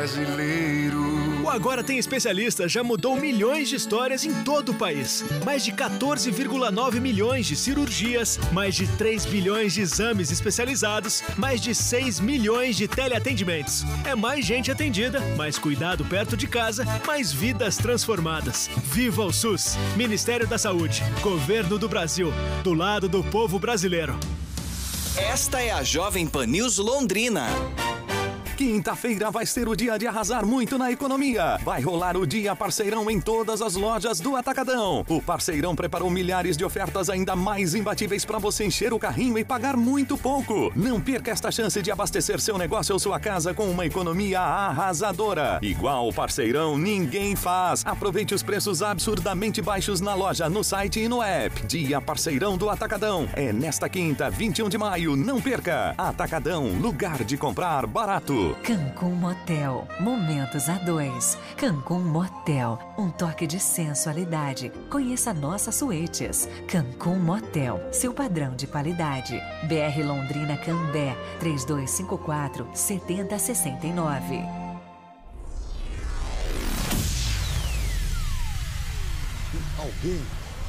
O Agora Tem Especialista já mudou milhões de histórias em todo o país. Mais de 14,9 milhões de cirurgias, mais de 3 bilhões de exames especializados, mais de 6 milhões de teleatendimentos. É mais gente atendida, mais cuidado perto de casa, mais vidas transformadas. Viva o SUS! Ministério da Saúde, Governo do Brasil, do lado do povo brasileiro. Esta é a Jovem Pan News Londrina. Quinta-feira vai ser o dia de arrasar muito na economia. Vai rolar o Dia Parceirão em todas as lojas do Atacadão. O Parceirão preparou milhares de ofertas ainda mais imbatíveis para você encher o carrinho e pagar muito pouco. Não perca esta chance de abastecer seu negócio ou sua casa com uma economia arrasadora. Igual o Parceirão ninguém faz. Aproveite os preços absurdamente baixos na loja, no site e no app. Dia Parceirão do Atacadão. É nesta quinta, 21 de maio. Não perca. Atacadão, lugar de comprar barato. Cancún Motel, momentos a dois. Cancún Motel, um toque de sensualidade. Conheça nossas suítes. Cancún Motel, seu padrão de qualidade. BR Londrina Cambé, 3254-7069. Alguém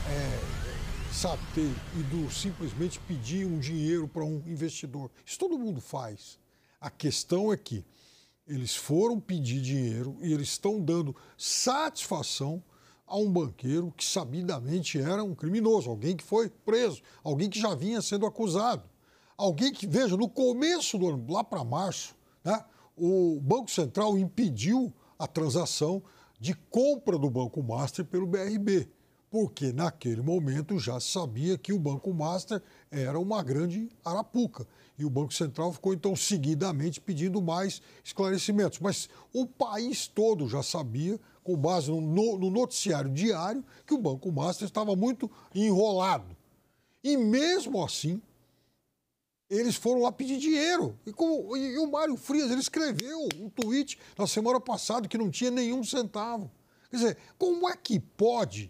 sabe ter ido simplesmente pedir um dinheiro para um investidor. Isso todo mundo faz. A questão é que eles foram pedir dinheiro e eles estão dando satisfação a um banqueiro que sabidamente era um criminoso, alguém que foi preso, alguém que já vinha sendo acusado. Alguém que, veja, no começo do ano, lá para março, né, o Banco Central impediu a transação de compra do Banco Master pelo BRB, porque naquele momento já se sabia que o Banco Master era uma grande arapuca. E o Banco Central ficou, então, seguidamente pedindo mais esclarecimentos. Mas o país todo já sabia, com base no noticiário diário, que o Banco Master estava muito enrolado. E mesmo assim, eles foram lá pedir dinheiro. E o Mário Frias, ele escreveu um tweet na semana passada que não tinha nenhum centavo. Quer dizer, como é que pode...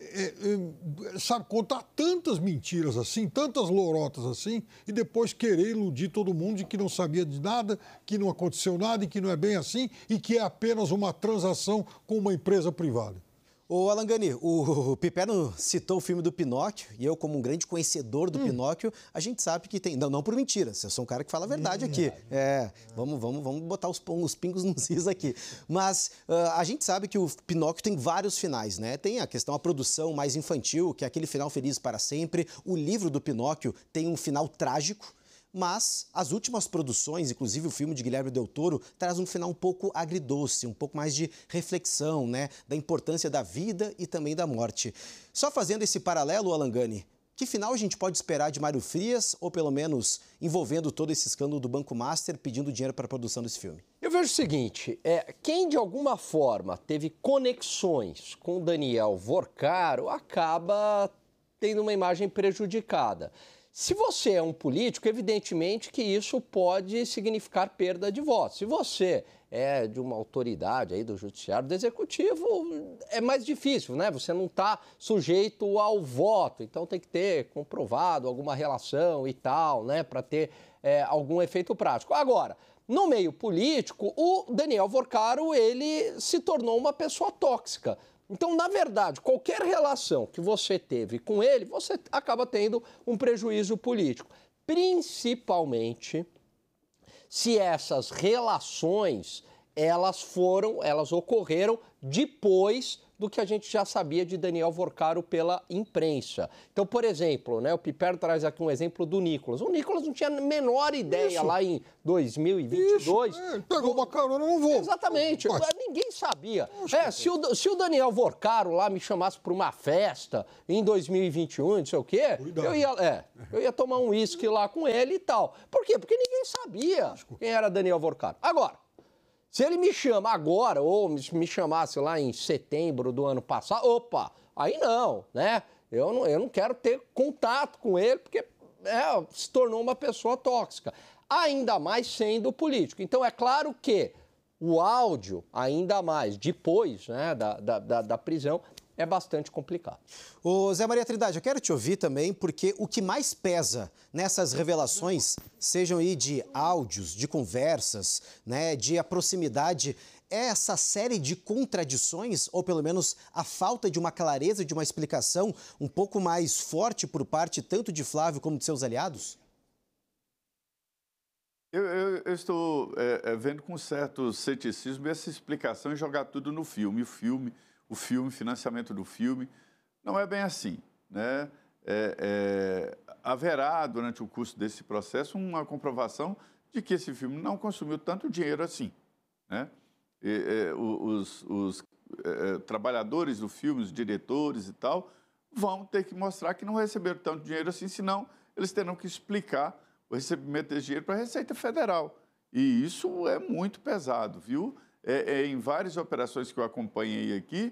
sabe, contar tantas mentiras assim, tantas lorotas assim, e depois querer iludir todo mundo de que não sabia de nada, que não aconteceu nada e que não é bem assim e que é apenas uma transação com uma empresa privada. Ô, Alangani, o Piperno citou o filme do Pinóquio, e eu, como um grande conhecedor do Pinóquio, a gente sabe que tem... Não por mentiras, eu sou um cara que fala a verdade aqui. Vamos botar os pingos nos is aqui. Mas a gente sabe que o Pinóquio tem vários finais, né? Tem a questão, a produção mais infantil, que é aquele final feliz para sempre. O livro do Pinóquio tem um final trágico. Mas as últimas produções, inclusive o filme de Guilherme Del Toro, traz um final um pouco agridoce, um pouco mais de reflexão, né, da importância da vida e também da morte. Só fazendo esse paralelo, Alangani, que final a gente pode esperar de Mário Frias, ou pelo menos envolvendo todo esse escândalo do Banco Master pedindo dinheiro para a produção desse filme? Eu vejo o seguinte, quem de alguma forma teve conexões com Daniel Vorcaro acaba tendo uma imagem prejudicada. Se você é um político, evidentemente que isso pode significar perda de votos. Se você é de uma autoridade aí do judiciário, do executivo, é mais difícil, né? Você não está sujeito ao voto, então tem que ter comprovado alguma relação e tal, né? Para ter algum efeito prático. Agora, no meio político, o Daniel Vorcaro, ele se tornou uma pessoa tóxica. Então, na verdade, qualquer relação que você teve com ele, você acaba tendo um prejuízo político. Principalmente se essas relações, elas ocorreram depois do que a gente já sabia de Daniel Vorcaro pela imprensa. Então, por exemplo, né, o Piperno traz aqui um exemplo do Nicolas. O Nicolas não tinha a menor ideia lá em 2022. Pegou uma carona, não vou. Exatamente. Ninguém sabia. Se o Daniel Vorcaro lá me chamasse para uma festa em 2021, não sei o quê, eu ia tomar um uísque lá com ele e tal. Por quê? Porque ninguém sabia quem era Daniel Vorcaro. Agora, se ele me chama agora, ou me chamasse lá em setembro do ano passado, opa, aí não, né? Eu não quero ter contato com ele, porque se tornou uma pessoa tóxica. Ainda mais sendo político. Então, é claro que o áudio, ainda mais depois, né, da prisão, é bastante complicado. Ô Zé Maria Trindade, eu quero te ouvir também, porque o que mais pesa nessas revelações, sejam aí de áudios, de conversas, né, de a proximidade, é essa série de contradições, ou pelo menos a falta de uma clareza, de uma explicação um pouco mais forte por parte tanto de Flávio como de seus aliados? Eu estou vendo com certo ceticismo essa explicação e jogar tudo no filme. O financiamento do filme. Não é bem assim, né? Haverá, durante o curso desse processo, uma comprovação de que esse filme não consumiu tanto dinheiro assim, né? Os trabalhadores do filme, os diretores e tal, vão ter que mostrar que não receberam tanto dinheiro assim, senão eles terão que explicar o recebimento desse dinheiro para a Receita Federal. E isso é muito pesado, viu? Em várias operações que eu acompanhei aqui,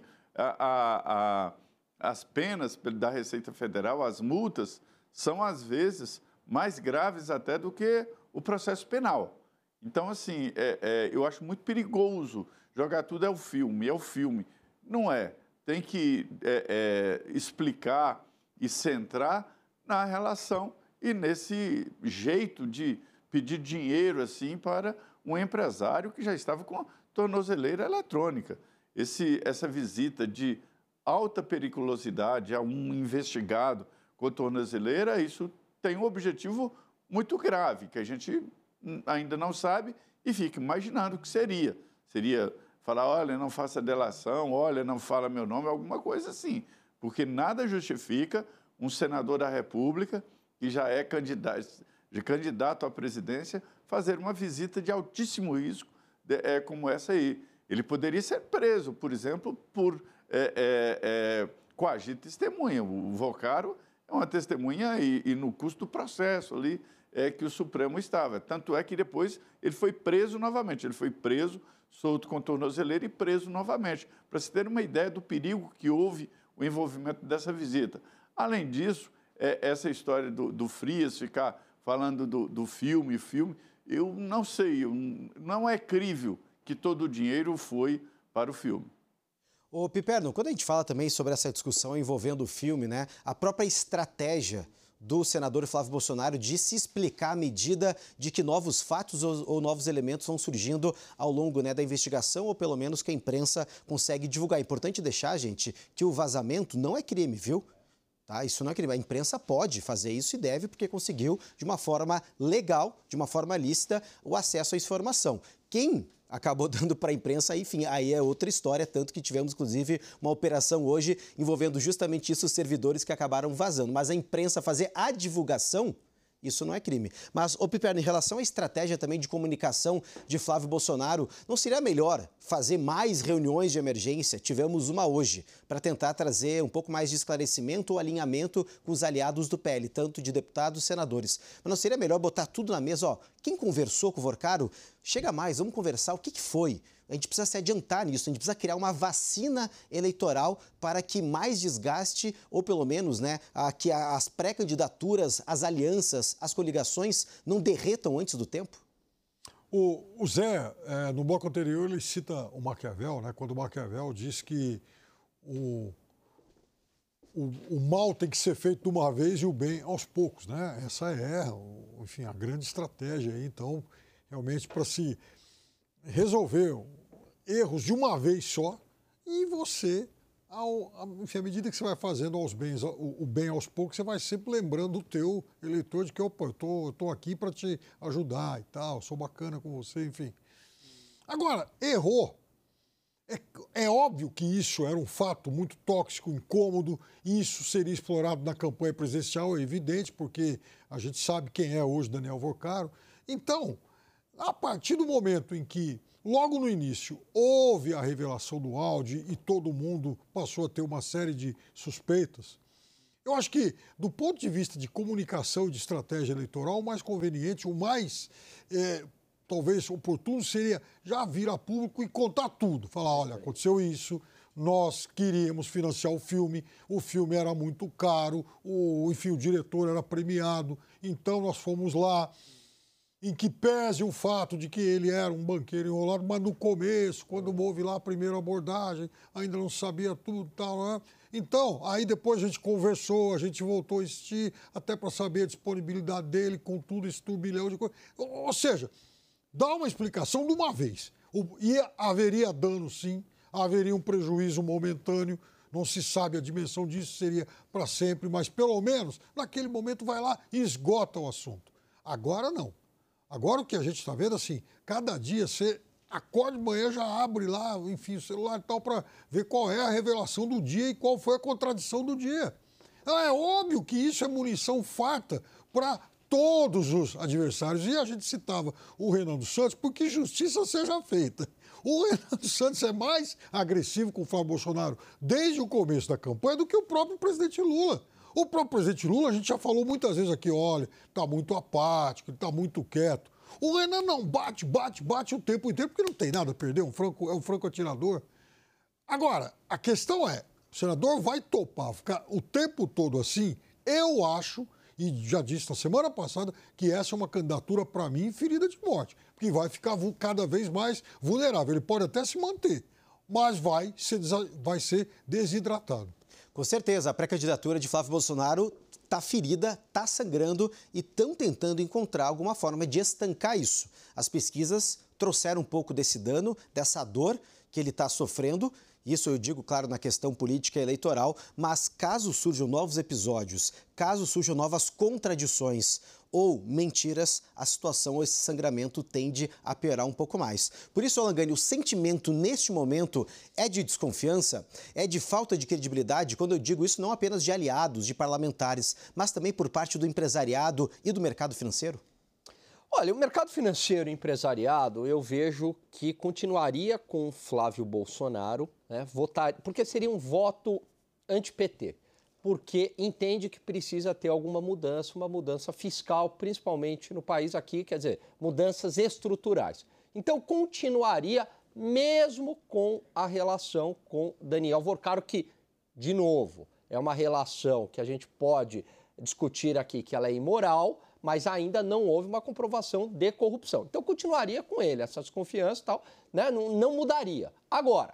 as penas da Receita Federal, as multas, são, às vezes, mais graves até do que o processo penal. Então, assim, eu acho muito perigoso jogar tudo é o filme. Não é. Tem que explicar e centrar na relação e nesse jeito de pedir dinheiro assim para um empresário que já estava com a tornozeleira eletrônica. Essa visita de alta periculosidade a um investigado com tornozeleira, isso tem um objetivo muito grave, que a gente ainda não sabe e fica imaginando o que seria. Seria falar, olha, não faça delação, olha, não fala meu nome, alguma coisa assim. Porque nada justifica um senador da República, que já é candidato à presidência, fazer uma visita de altíssimo risco como essa aí. Ele poderia ser preso, por exemplo, por coagir testemunha. O Vocaro é uma testemunha e no curso do processo ali que o Supremo estava. Tanto é que depois ele foi preso novamente. Ele foi preso, solto com tornozeleira e preso novamente. Para se ter uma ideia do perigo que houve o envolvimento dessa visita. Além disso, essa história do Frias ficar falando do filme, eu não sei, não é crível que todo o dinheiro foi para o filme. Ô Piperno, quando a gente fala também sobre essa discussão envolvendo o filme, né, a própria estratégia do senador Flávio Bolsonaro de se explicar à medida de que novos fatos ou novos elementos vão surgindo ao longo, né, da investigação, ou pelo menos que a imprensa consegue divulgar. É importante deixar, gente, que o vazamento não é crime, viu? Tá? Isso não é crime. A imprensa pode fazer isso e deve, porque conseguiu, de uma forma legal, de uma forma lícita, o acesso à informação. Quem acabou dando para a imprensa, enfim, aí é outra história, tanto que tivemos, inclusive, uma operação hoje envolvendo justamente isso, os servidores que acabaram vazando. Mas a imprensa fazer a divulgação, isso não é crime. Mas, ô Piperno, em relação à estratégia também de comunicação de Flávio Bolsonaro, não seria melhor fazer mais reuniões de emergência? Tivemos uma hoje, para tentar trazer um pouco mais de esclarecimento ou alinhamento com os aliados do PL, tanto de deputados e senadores. Mas não seria melhor botar tudo na mesa? Ó, quem conversou com o Vocaro, chega mais, vamos conversar, o que foi? A gente precisa se adiantar nisso, a gente precisa criar uma vacina eleitoral para que mais desgaste, ou pelo menos, né, que as pré-candidaturas, as alianças, as coligações não derretam antes do tempo? O Zé, no bloco anterior, ele cita o Maquiavel, né, quando o Maquiavel diz que o mal tem que ser feito de uma vez e o bem aos poucos, né? Essa enfim, a grande estratégia aí, então, realmente, para se resolver erros de uma vez só e você, enfim, à medida que você vai fazendo o bem aos poucos, você vai sempre lembrando o teu eleitor de que, opa, eu tô aqui para te ajudar e tal, sou bacana com você, enfim. Agora, errou. É óbvio que isso era um fato muito tóxico, incômodo, e isso seria explorado na campanha presidencial, é evidente, porque a gente sabe quem é hoje Daniel Vocaro. Então, a partir do momento em que, logo no início, houve a revelação do áudio e todo mundo passou a ter uma série de suspeitas, eu acho que, do ponto de vista de comunicação e de estratégia eleitoral, o mais conveniente, o mais, talvez, oportuno seria já vir a público e contar tudo. Falar, olha, aconteceu isso, nós queríamos financiar o filme era muito caro, enfim, o diretor era premiado, então nós fomos lá. Em que pese o fato de que ele era um banqueiro enrolado, mas no começo, quando houve lá a primeira abordagem, ainda não sabia tudo e tal, né? Então, aí depois a gente conversou, a gente voltou a insistir, até para saber a disponibilidade dele, com tudo, esse turbilhão de coisas. Ou seja, dá uma explicação de uma vez. E haveria dano, sim, haveria um prejuízo momentâneo, não se sabe a dimensão disso, seria para sempre, mas pelo menos, naquele momento, vai lá e esgota o assunto. Agora não. Agora o que a gente está vendo, assim, cada dia você acorda de manhã, já abre lá, enfim, o celular e tal, para ver qual é a revelação do dia e qual foi a contradição do dia. É óbvio que isso é munição farta para todos os adversários. E a gente citava o Renan dos Santos, porque justiça seja feita. O Renan dos Santos é mais agressivo com o Flávio Bolsonaro desde o começo da campanha do que o próprio presidente Lula. O próprio presidente Lula, a gente já falou muitas vezes aqui, olha, está muito apático, está muito quieto. O Renan não bate o tempo inteiro, porque não tem nada a perder, é um franco atirador. Agora, a questão é, o senador vai topar ficar o tempo todo assim? Eu acho, e já disse na semana passada, que essa é uma candidatura, para mim, ferida de morte, porque vai ficar cada vez mais vulnerável. Ele pode até se manter, mas vai ser desidratado. Com certeza, a pré-candidatura de Flávio Bolsonaro está ferida, está sangrando e estão tentando encontrar alguma forma de estancar isso. As pesquisas trouxeram um pouco desse dano, dessa dor que ele está sofrendo. Isso eu digo, claro, na questão política e eleitoral, mas caso surjam novos episódios, caso surjam novas contradições ou mentiras, a situação ou esse sangramento tende a piorar um pouco mais. Por isso, Alangani, o sentimento neste momento é de desconfiança, é de falta de credibilidade, quando eu digo isso não apenas de aliados, de parlamentares, mas também por parte do empresariado e do mercado financeiro? Olha, o mercado financeiro e empresariado, eu vejo que continuaria com Flávio Bolsonaro, né, porque seria um voto anti-PT, porque entende que precisa ter alguma mudança, uma mudança fiscal, principalmente no país aqui, quer dizer, mudanças estruturais. Então, continuaria mesmo com a relação com Daniel Vorcaro, que, de novo, é uma relação que a gente pode discutir aqui que ela é imoral, mas ainda não houve uma comprovação de corrupção. Então, continuaria com ele, essa desconfiança e tal, né? Não mudaria. Agora,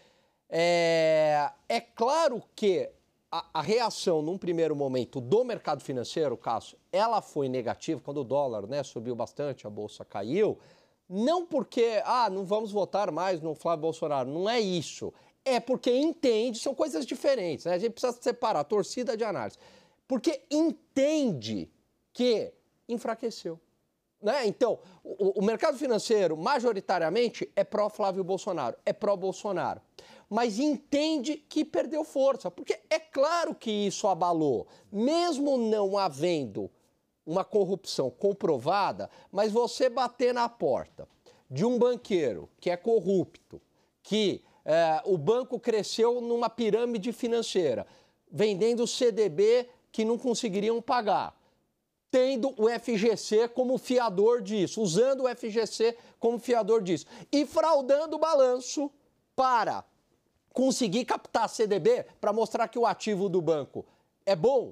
é claro que a reação, num primeiro momento, do mercado financeiro, Cássio, ela foi negativa, quando o dólar, né, subiu bastante, a bolsa caiu, não porque, não vamos votar mais no Flávio Bolsonaro, não é isso. É porque entende, são coisas diferentes, né? A gente precisa separar torcida de análise. Porque entende que enfraqueceu, né? Então, o mercado financeiro, majoritariamente, é pró-Flávio Bolsonaro, é pró-Bolsonaro. Mas entende que perdeu força, porque é claro que isso abalou, mesmo não havendo uma corrupção comprovada, mas você bater na porta de um banqueiro que é corrupto, que o banco cresceu numa pirâmide financeira, vendendo CDB que não conseguiriam pagar, tendo o FGC como fiador disso, usando o FGC como fiador disso, e fraudando o balanço para conseguir captar CDB para mostrar que o ativo do banco é bom.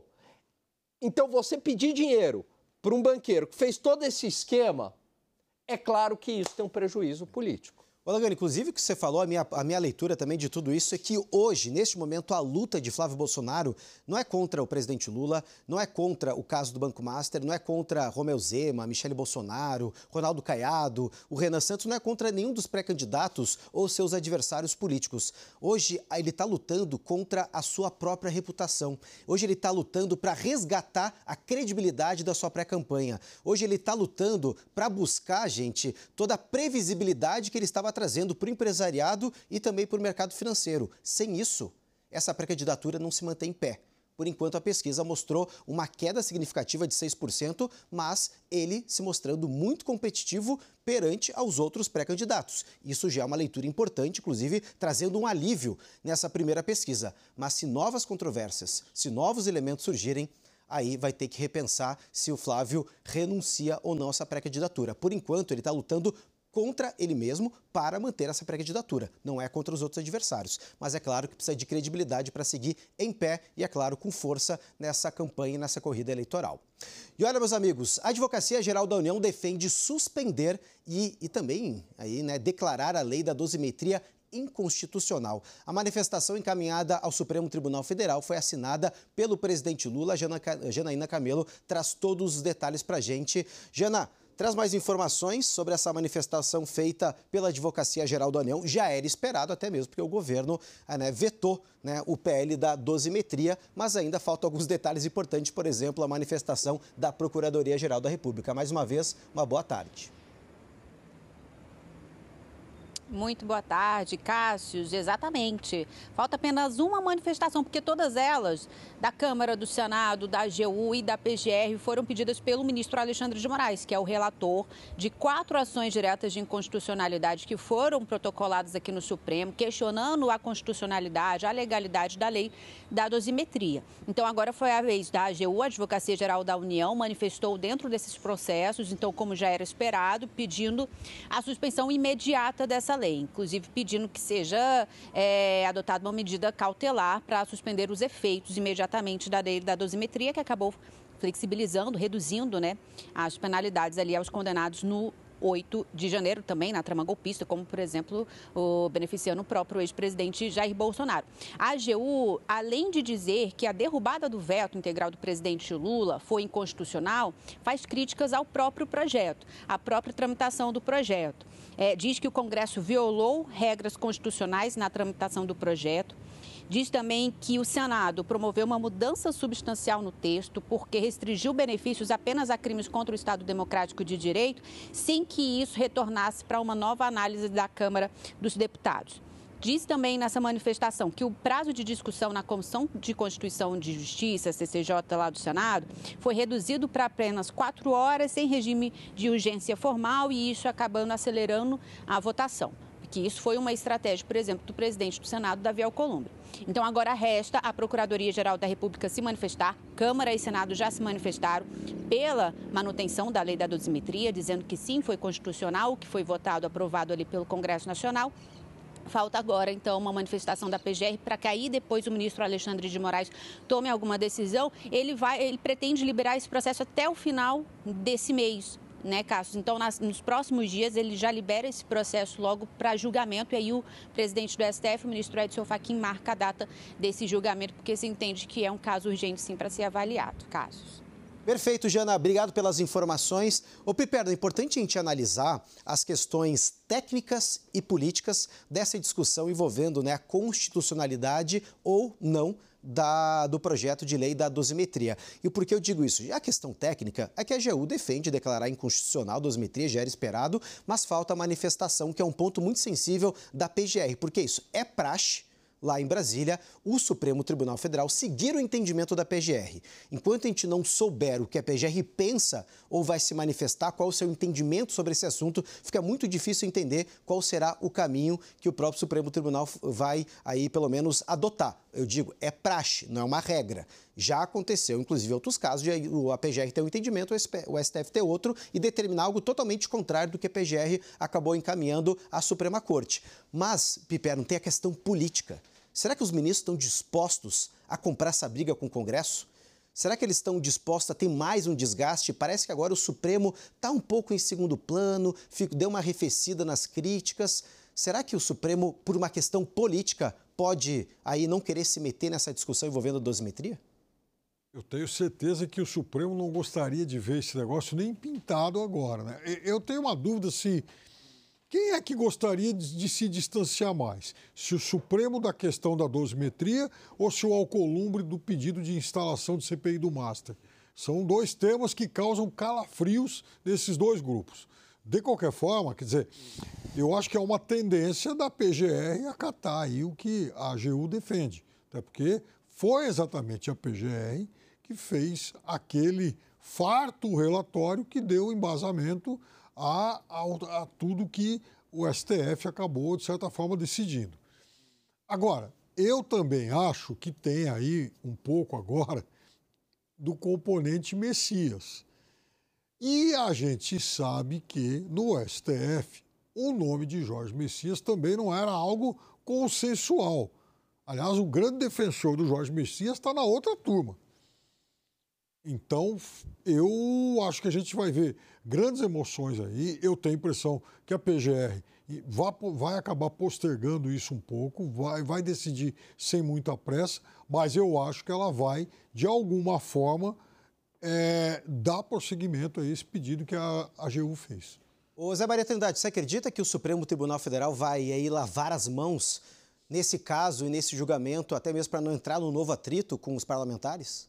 Então, você pedir dinheiro para um banqueiro que fez todo esse esquema, é claro que isso tem um prejuízo político. Alangani, inclusive o que você falou, a minha leitura também de tudo isso é que hoje, neste momento, a luta de Flávio Bolsonaro não é contra o presidente Lula, não é contra o caso do Banco Master, não é contra Romeu Zema, Michele Bolsonaro, Ronaldo Caiado, o Renan Santos, não é contra nenhum dos pré-candidatos ou seus adversários políticos. Hoje, ele está lutando contra a sua própria reputação. Hoje, ele está lutando para resgatar a credibilidade da sua pré-campanha. Hoje, ele está lutando para buscar, gente, toda a previsibilidade que ele estava trazendo para o empresariado e também para o mercado financeiro. Sem isso, essa pré-candidatura não se mantém em pé. Por enquanto, a pesquisa mostrou uma queda significativa de 6%, mas ele se mostrando muito competitivo perante aos outros pré-candidatos. Isso já é uma leitura importante, inclusive trazendo um alívio nessa primeira pesquisa. Mas se novas controvérsias, se novos elementos surgirem, aí vai ter que repensar se o Flávio renuncia ou não a essa pré-candidatura. Por enquanto, ele está lutando contra ele mesmo para manter essa pré-candidatura. Não é contra os outros adversários. Mas é claro que precisa de credibilidade para seguir em pé e, é claro, com força nessa campanha e nessa corrida eleitoral. E olha, meus amigos, a Advocacia Geral da União defende suspender e também aí, declarar a lei da dosimetria inconstitucional. A manifestação encaminhada ao Supremo Tribunal Federal foi assinada pelo presidente Lula. Janaína Camelo traz todos os detalhes para a gente. Jana, traz mais informações sobre essa manifestação feita pela Advocacia Geral da União. Já era esperado, até mesmo porque o governo vetou o PL da dosimetria, mas ainda faltam alguns detalhes importantes, por exemplo, a manifestação da Procuradoria-Geral da República. Mais uma vez, uma boa tarde. Muito boa tarde, Cássio. Exatamente. Falta apenas uma manifestação, porque todas elas, da Câmara, do Senado, da AGU e da PGR, foram pedidas pelo ministro Alexandre de Moraes, que é o relator de 4 ações diretas de inconstitucionalidade que foram protocoladas aqui no Supremo, questionando a constitucionalidade, a legalidade da lei da dosimetria. Então, agora foi a vez da AGU, a Advocacia Geral da União, manifestou dentro desses processos, então, como já era esperado, pedindo a suspensão imediata dessa lei, inclusive pedindo que seja adotada uma medida cautelar para suspender os efeitos imediatamente da lei da dosimetria, que acabou flexibilizando, reduzindo as penalidades ali aos condenados no 8 de janeiro, também na trama golpista, como, por exemplo, beneficiando o próprio ex-presidente Jair Bolsonaro. A AGU, além de dizer que a derrubada do veto integral do presidente Lula foi inconstitucional, faz críticas ao próprio projeto, à própria tramitação do projeto. Diz que o Congresso violou regras constitucionais na tramitação do projeto. Diz também que o Senado promoveu uma mudança substancial no texto porque restringiu benefícios apenas a crimes contra o Estado Democrático de Direito, sem que isso retornasse para uma nova análise da Câmara dos Deputados. Diz também nessa manifestação que o prazo de discussão na Comissão de Constituição e de Justiça, CCJ, lá do Senado, foi reduzido para apenas 4 horas, sem regime de urgência formal, e isso acabando acelerando a votação. Que isso foi uma estratégia, por exemplo, do presidente do Senado, Davi Alcolumbre. Então, agora resta a Procuradoria-Geral da República se manifestar. Câmara e Senado já se manifestaram pela manutenção da lei da dosimetria, dizendo que sim, foi constitucional, que foi votado, aprovado ali pelo Congresso Nacional. Falta agora, então, uma manifestação da PGR para que aí depois o ministro Alexandre de Moraes tome alguma decisão. Ele pretende liberar esse processo até o final desse mês, Cássio? Então, nos próximos dias, ele já libera esse processo logo para julgamento, e aí o presidente do STF, o ministro Edson Fachin, marca a data desse julgamento, porque se entende que é um caso urgente, sim, para ser avaliado. Cássio. Perfeito, Jana. Obrigado pelas informações. Piperno, é importante a gente analisar as questões técnicas e políticas dessa discussão envolvendo a constitucionalidade ou não do projeto de lei da dosimetria. E por que eu digo isso? A questão técnica é que a AGU defende declarar inconstitucional a dosimetria, já era esperado, mas falta a manifestação, que é um ponto muito sensível da PGR. Porque isso é praxe lá em Brasília, o Supremo Tribunal Federal seguir o entendimento da PGR. Enquanto a gente não souber o que a PGR pensa ou vai se manifestar, qual o seu entendimento sobre esse assunto, fica muito difícil entender qual será o caminho que o próprio Supremo Tribunal vai, aí, pelo menos, adotar. Eu digo, é praxe, não é uma regra. Já aconteceu, inclusive, em outros casos, de a PGR ter um entendimento, o STF ter outro e determinar algo totalmente contrário do que a PGR acabou encaminhando à Suprema Corte. Mas, Piperno, tem a questão política. Será que os ministros estão dispostos a comprar essa briga com o Congresso? Será que eles estão dispostos a ter mais um desgaste? Parece que agora o Supremo está um pouco em segundo plano, deu uma arrefecida nas críticas. Será que o Supremo, por uma questão política, pode aí não querer se meter nessa discussão envolvendo a dosimetria? Eu tenho certeza que o Supremo não gostaria de ver esse negócio nem pintado agora, Eu tenho uma dúvida se... Quem é que gostaria de se distanciar mais? Se o Supremo da questão da dosimetria ou se o Alcolumbre do pedido de instalação de CPI do Master? São 2 temas que causam calafrios nesses 2 grupos. De qualquer forma, quer dizer, eu acho que é uma tendência da PGR acatar aí o que a AGU defende. Até porque foi exatamente a PGR que fez aquele farto relatório que deu embasamento a tudo que o STF acabou, de certa forma, decidindo. Agora, eu também acho que tem aí um pouco agora do componente Messias. E a gente sabe que no STF o nome de Jorge Messias também não era algo consensual. Aliás, o grande defensor do Jorge Messias está na outra turma. Então, eu acho que a gente vai ver grandes emoções aí. Eu tenho a impressão que a PGR vai acabar postergando isso um pouco, vai decidir sem muita pressa, mas eu acho que ela vai, de alguma forma, dar prosseguimento a esse pedido que a AGU fez. Ô Zé Maria Trindade, você acredita que o Supremo Tribunal Federal vai aí lavar as mãos nesse caso e nesse julgamento, até mesmo para não entrar num novo atrito com os parlamentares?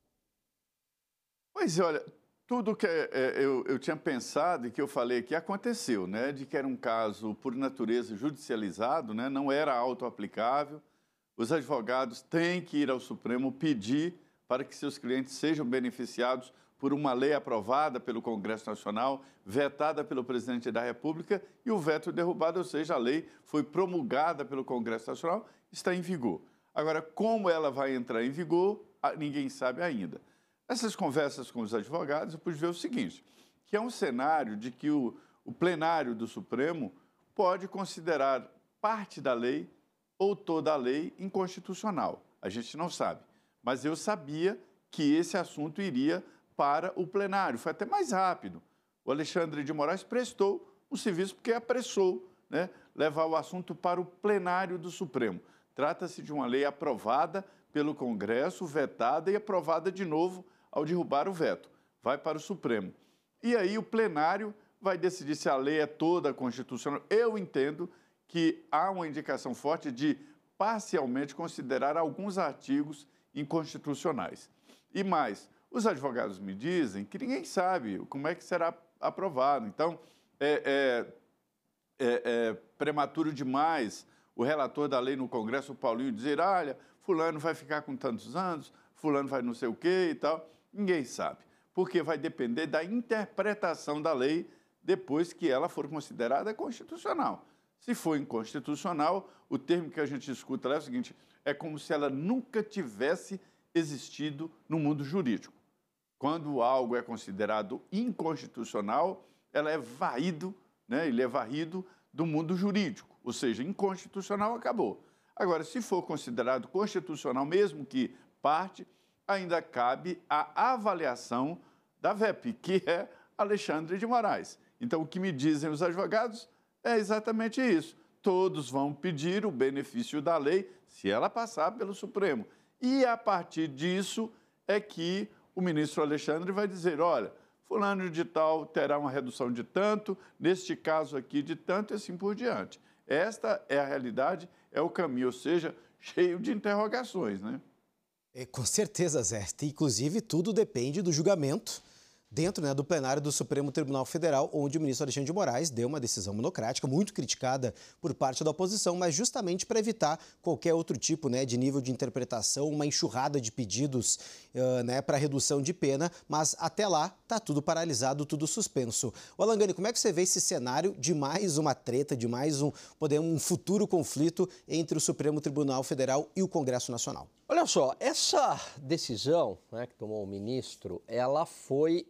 Pois é, olha, tudo que eu tinha pensado e que eu falei que aconteceu, né? De que era um caso, por natureza, judicializado, né? Não era auto-aplicável. Os advogados têm que ir ao Supremo pedir para que seus clientes sejam beneficiados por uma lei aprovada pelo Congresso Nacional, vetada pelo Presidente da República e o veto derrubado, ou seja, a lei foi promulgada pelo Congresso Nacional, está em vigor. Agora, como ela vai entrar em vigor, ninguém sabe ainda. Nessas conversas com os advogados, eu pude ver o seguinte, que é um cenário de que o plenário do Supremo pode considerar parte da lei ou toda a lei inconstitucional. A gente não sabe, mas eu sabia que esse assunto iria para o plenário. Foi até mais rápido. O Alexandre de Moraes prestou o serviço porque apressou, né, levar o assunto para o plenário do Supremo. Trata-se de uma lei aprovada pelo Congresso, vetada e aprovada de novo ao derrubar o veto. Vai para o Supremo. E aí o plenário vai decidir se a lei é toda constitucional. Eu entendo que há uma indicação forte de parcialmente considerar alguns artigos inconstitucionais. E mais, os advogados me dizem que ninguém sabe como é que será aprovado. Então, é prematuro demais o relator da lei no Congresso, o Paulinho, dizer, olha, fulano vai ficar com tantos anos, fulano vai não sei o quê e tal. Ninguém sabe, porque vai depender da interpretação da lei depois que ela for considerada constitucional. Se for inconstitucional, o termo que a gente escuta lá é o seguinte, é como se ela nunca tivesse existido no mundo jurídico. Quando algo é considerado inconstitucional, ela é varrido, né, ele é varrido do mundo jurídico, ou seja, inconstitucional acabou. Agora, se for considerado constitucional, mesmo que parte, ainda cabe a avaliação da VEP, que é Alexandre de Moraes. Então, o que me dizem os advogados é exatamente isso. Todos vão pedir o benefício da lei, se ela passar pelo Supremo. E, a partir disso, é que o ministro Alexandre vai dizer, olha, fulano de tal terá uma redução de tanto, neste caso aqui de tanto e assim por diante. Esta é a realidade, é o caminho, ou seja, cheio de interrogações, né? Com certeza, Zé. Inclusive, tudo depende do julgamento dentro, né, do plenário do Supremo Tribunal Federal, onde o ministro Alexandre de Moraes deu uma decisão monocrática, muito criticada por parte da oposição, mas justamente para evitar qualquer outro tipo, né, de nível de interpretação, uma enxurrada de pedidos né, para redução de pena, mas até lá está tudo paralisado, tudo suspenso. Ô Alangani, como é que você vê esse cenário de mais uma treta, de mais um futuro conflito entre o Supremo Tribunal Federal e o Congresso Nacional? Olha só, essa decisão, né, que tomou o ministro, ela foi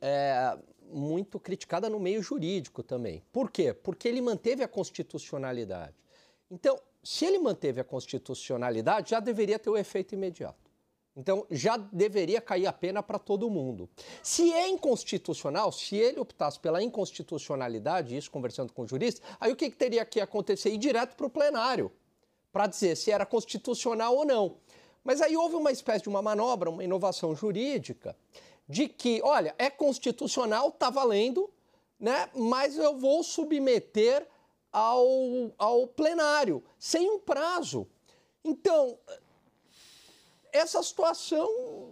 muito criticada no meio jurídico também. Por quê? Porque ele manteve a constitucionalidade. Então, se ele manteve a constitucionalidade, já deveria ter o efeito imediato. Então, já deveria cair a pena para todo mundo. Se é inconstitucional, se ele optasse pela inconstitucionalidade, isso conversando com o jurista, aí o que teria que acontecer? Ir direto para o plenário, para dizer se era constitucional ou não. Mas aí houve uma espécie de uma manobra, uma inovação jurídica, de que, olha, é constitucional, está valendo, né? Mas eu vou submeter ao plenário, sem um prazo. Então, essa situação,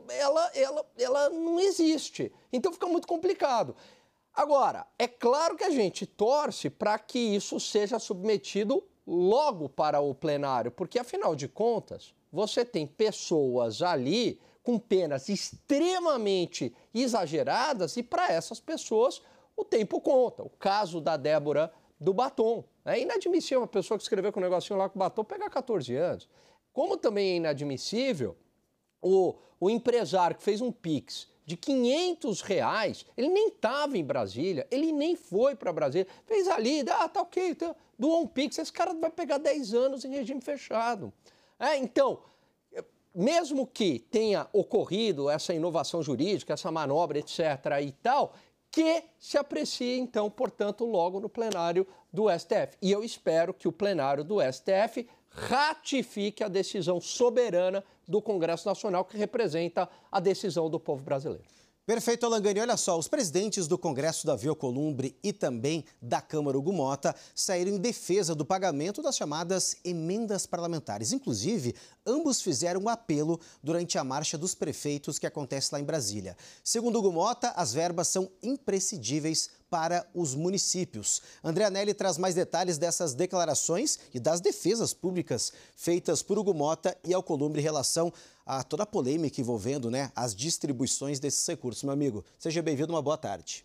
ela não existe. Então fica muito complicado. Agora, é claro que a gente torce para que isso seja submetido logo para o plenário, porque, afinal de contas, você tem pessoas ali com penas extremamente exageradas e, para essas pessoas, o tempo conta. O caso da Débora do batom. É inadmissível uma pessoa que escreveu com um negocinho lá com batom pegar 14 anos. Como também é inadmissível o empresário que fez um Pix de R$500, ele nem estava em Brasília, ele nem foi para Brasília, fez ali, tá ok, doou um Pix, esse cara vai pegar 10 anos em regime fechado. Então, mesmo que tenha ocorrido essa inovação jurídica, essa manobra, etc. e tal, que se aprecie, então, portanto, logo no plenário do STF. E eu espero que o plenário do STF ratifique a decisão soberana do Congresso Nacional, que representa a decisão do povo brasileiro. Perfeito, Alangani. Olha só, os presidentes do Congresso, Davi Alcolumbre, e também da Câmara, Hugo Mota, saíram em defesa do pagamento das chamadas emendas parlamentares. Inclusive, ambos fizeram um apelo durante a Marcha dos Prefeitos que acontece lá em Brasília. Segundo Hugo Mota, as verbas são imprescindíveis para os municípios. André Anelli traz mais detalhes dessas declarações e das defesas públicas feitas por Hugo Mota e Alcolumbre em relação a toda a polêmica envolvendo, as distribuições desses recursos. Meu amigo, seja bem-vindo, uma boa tarde.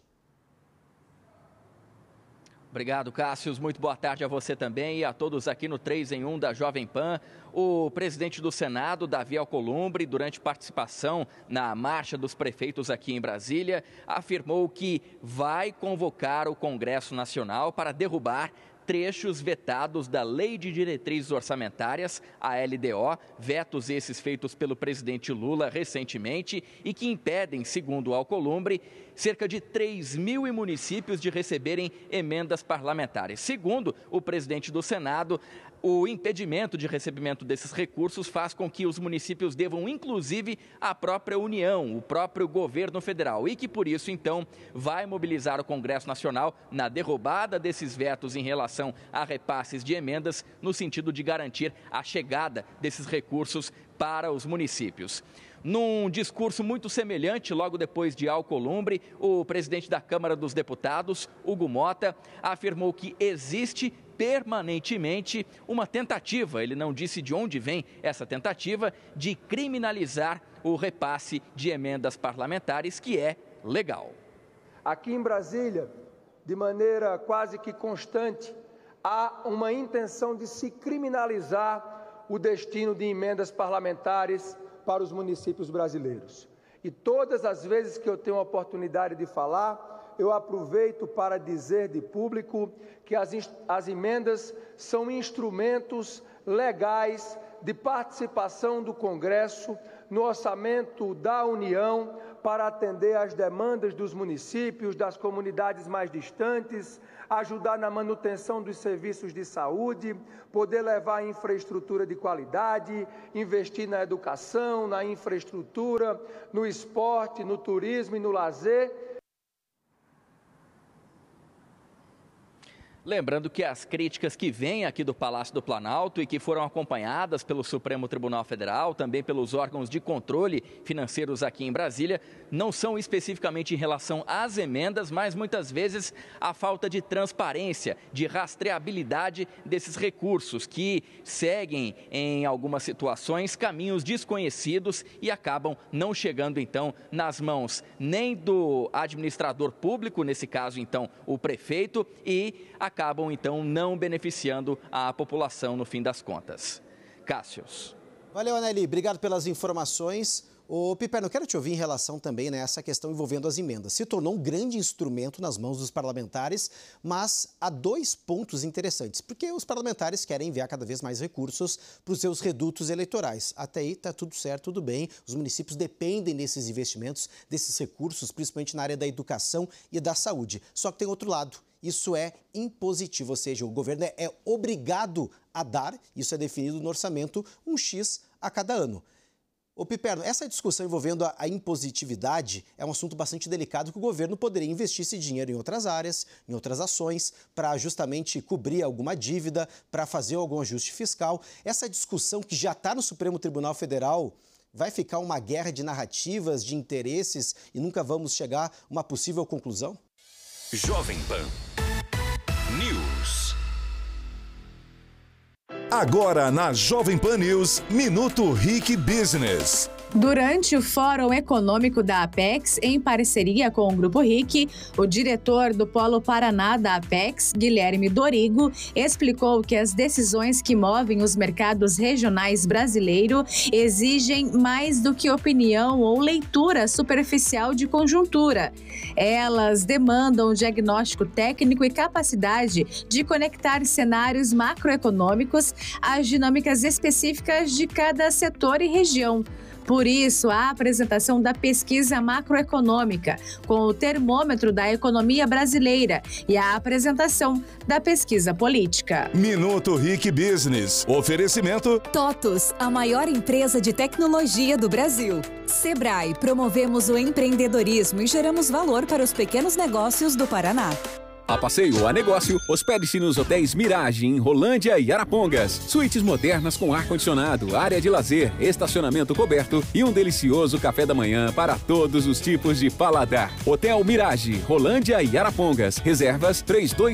Obrigado, Cássio. Muito boa tarde a você também e a todos aqui no 3 em 1 da Jovem Pan. O presidente do Senado, Davi Alcolumbre, durante participação na Marcha dos Prefeitos aqui em Brasília, afirmou que vai convocar o Congresso Nacional para derrubar trechos vetados da Lei de Diretrizes Orçamentárias, a LDO, vetos esses feitos pelo presidente Lula recentemente e que impedem, segundo Alcolumbre, cerca de 3.000 municípios de receberem emendas parlamentares. Segundo o presidente do Senado, o impedimento de recebimento desses recursos faz com que os municípios devam, inclusive, à própria União, o próprio governo federal, e que, por isso, então, vai mobilizar o Congresso Nacional na derrubada desses vetos em relação a repasses de emendas, no sentido de garantir a chegada desses recursos para os municípios. Num discurso muito semelhante, logo depois de Alcolumbre, o presidente da Câmara dos Deputados, Hugo Mota, afirmou que existe permanentemente uma tentativa, ele não disse de onde vem essa tentativa, de criminalizar o repasse de emendas parlamentares, que é legal. Aqui em Brasília, de maneira quase que constante, há uma intenção de se criminalizar o destino de emendas parlamentares para os municípios brasileiros. E todas as vezes que eu tenho a oportunidade de falar, eu aproveito para dizer de público que as emendas são instrumentos legais de participação do Congresso no orçamento da União para atender às demandas dos municípios, das comunidades mais distantes, ajudar na manutenção dos serviços de saúde, poder levar infraestrutura de qualidade, investir na educação, na infraestrutura, no esporte, no turismo e no lazer. Lembrando que as críticas que vêm aqui do Palácio do Planalto e que foram acompanhadas pelo Supremo Tribunal Federal, também pelos órgãos de controle financeiros aqui em Brasília, não são especificamente em relação às emendas, mas muitas vezes a falta de transparência, de rastreabilidade desses recursos que seguem, em algumas situações, caminhos desconhecidos e acabam não chegando, então, nas mãos nem do administrador público, nesse caso, então, o prefeito, e acabam, então, não beneficiando a população no fim das contas. Cássius. Valeu, Anelli. Obrigado pelas informações. Ô, Piperno, eu quero te ouvir em relação também a essa questão envolvendo as emendas. Se tornou um grande instrumento nas mãos dos parlamentares, mas há dois pontos interessantes. Porque os parlamentares querem enviar cada vez mais recursos para os seus redutos eleitorais. Até aí está tudo certo, tudo bem. Os municípios dependem desses investimentos, desses recursos, principalmente na área da educação e da saúde. Só que tem outro lado. Isso é impositivo, ou seja, o governo é obrigado a dar, isso é definido no orçamento, um X a cada ano. Ô Piperno, essa discussão envolvendo a impositividade é um assunto bastante delicado que o governo poderia investir esse dinheiro em outras áreas, em outras ações, para justamente cobrir alguma dívida, para fazer algum ajuste fiscal. Essa discussão que já está no Supremo Tribunal Federal vai ficar uma guerra de narrativas, de interesses e nunca vamos chegar a uma possível conclusão? Jovem Pan News. Agora na Jovem Pan News, Minuto Ric Business. Durante o Fórum Econômico da Apex, em parceria com o Grupo RIC, o diretor do Polo Paraná da Apex, Guilherme Dorigo, explicou que as decisões que movem os mercados regionais brasileiros exigem mais do que opinião ou leitura superficial de conjuntura. Elas demandam um diagnóstico técnico e capacidade de conectar cenários macroeconômicos às dinâmicas específicas de cada setor e região. Por isso, a apresentação da pesquisa macroeconômica com o termômetro da economia brasileira e a apresentação da pesquisa política. Minuto RIC Business. Oferecimento TOTUS, a maior empresa de tecnologia do Brasil. Sebrae, promovemos o empreendedorismo e geramos valor para os pequenos negócios do Paraná. A passeio a negócio, hospede-se nos hotéis Mirage, em Rolândia e Arapongas. Suítes modernas com ar-condicionado, área de lazer, estacionamento coberto e um delicioso café da manhã para todos os tipos de paladar. Hotel Mirage, Rolândia e Arapongas. Reservas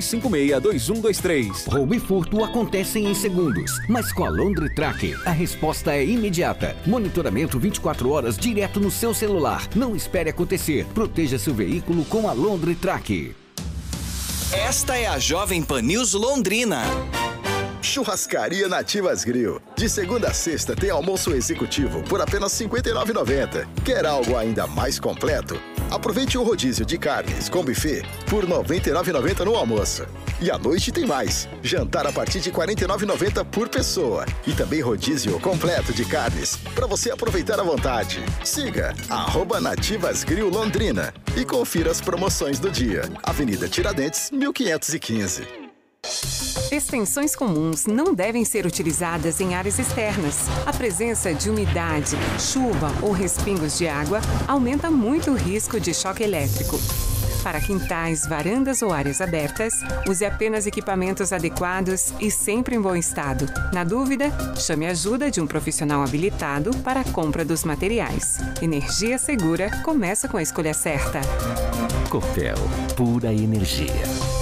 3256-2123. Roubo e furto acontecem em segundos, mas com a Laundry Track, a resposta é imediata. Monitoramento 24 horas direto no seu celular. Não espere acontecer. Proteja seu veículo com a Laundry Track. Esta é a Jovem Pan News Londrina. Churrascaria Nativas Grill. De segunda a sexta tem almoço executivo por apenas R$ 59,90. Quer algo ainda mais completo? Aproveite o rodízio de carnes com buffet por R$ 99,90 no almoço. E à noite tem mais. Jantar a partir de R$ 49,90 por pessoa. E também rodízio completo de carnes para você aproveitar à vontade. Siga @Nativas Grill Londrina e confira as promoções do dia. Avenida Tiradentes, 1515. Extensões comuns não devem ser utilizadas em áreas externas. A presença de umidade, chuva ou respingos de água aumenta muito o risco de choque elétrico. Para quintais, varandas ou áreas abertas, use apenas equipamentos adequados e sempre em bom estado. Na dúvida, chame a ajuda de um profissional habilitado para a compra dos materiais. Energia segura começa com a escolha certa. Copel, pura energia.